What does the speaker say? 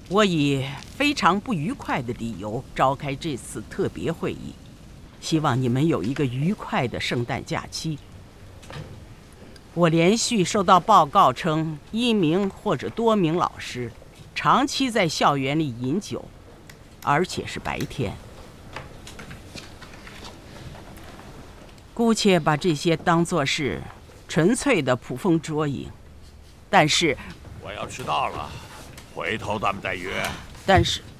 我以非常不愉快的理由召开这次特别会议，希望你们有一个愉快的圣诞假期。我连续收到报告称，1名或者多名老师长期在校园里饮酒，而且是白天。姑且把这些当作是纯粹的捕风捉影，但是我要迟到了，回头咱们再约。 但是